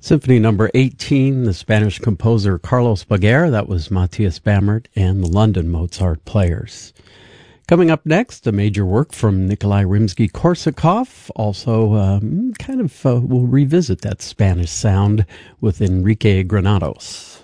Symphony number 18, the Spanish composer Carlos Baguer, that was Matthias Bamert and the London Mozart Players. Coming up next, a major work from Nikolai Rimsky-Korsakov, also we'll revisit that Spanish sound with Enrique Granados.